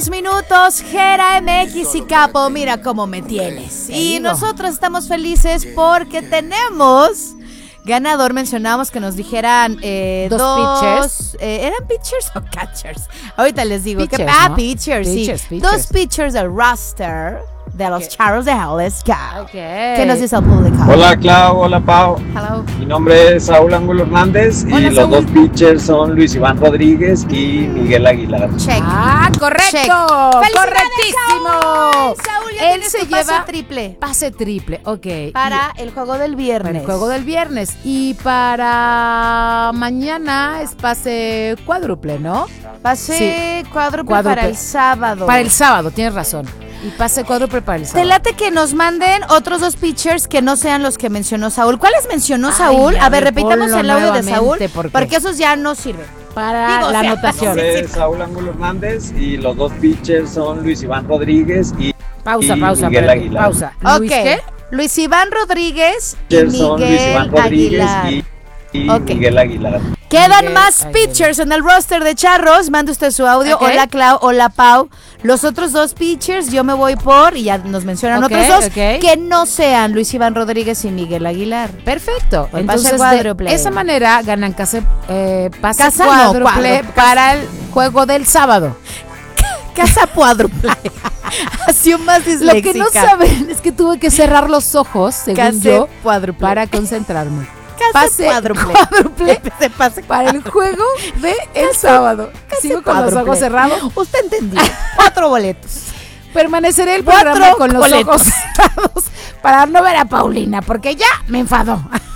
Minutos, Gera MX y Capo, mira cómo me tienes. Y nosotros estamos felices porque tenemos ganador. Mencionamos que nos dijeran dos pitchers. ¿Eran pitchers o catchers? Ahorita les digo. Pitchers, ¿no? ¿no? Pitchers, sí. Pitchers. Dos pitchers del roster de los Charros de Jalisco. Okay. ¿Qué nos dice el público? Hola Clau, hola Pau. Hello. Mi nombre es Saúl Ángulo Hernández y Hola, los Saúl. dos pitchers son Luis Iván Rodríguez y Miguel Aguilar. Check. Correcto. Check. Correctísimo. Saúl, ya Él tienes se tu pase lleva triple pase triple, ok. para el juego del viernes. Para el juego del viernes. Y para mañana es pase cuádruple, ¿no? Pase cuádruple Cuádruple. para el sábado. Para el sábado, tienes razón. Y pase cuádruple para el sábado. Te late que nos manden otros dos pitchers que no sean los que mencionó Saúl. ¿Cuáles mencionó Saúl? A ver, repitamos ponlo el audio de Saúl, nuevamente, porque esos ya no sirven. Para Digo, la o sea, Mi anotación. nombre es Saúl Ángulo Hernández y los dos pitchers son Luis Iván Rodríguez y Pausa, y pausa, Miguel espérate, Aguilar. pausa. Ok. ¿Luis qué? Luis Iván Rodríguez y Pitchers son Luis Miguel Iván Rodríguez Aguilar. y Ok. Miguel Aguilar. Quedan Miguel más Aguilar. pitchers en el roster de Charros. Mande usted su audio. Ok. Hola Clau, hola Pau. Los otros dos pitchers yo me voy por, y ya nos mencionan Ok, otros dos, ok. que no sean Luis Iván Rodríguez y Miguel Aguilar. Perfecto. Pues Entonces, pase cuádruple. de esa manera ganan pase Casa, no, cuádruple cuádruple. para el juego del sábado. Casa cuádruple. Así un más Lo disléxica. que no saben es que tuve que cerrar los ojos, según Casa yo, cuádruple. para concentrarme. Pase cuádruple. Cuádruple Pase para el juego de el sábado. Sigo con los cuádruple. ojos cerrados. Usted entendió. 4 boletos. Permaneceré el 4 programa con los boletos. ojos cerrados para no ver a Paulina, porque ya me enfadó.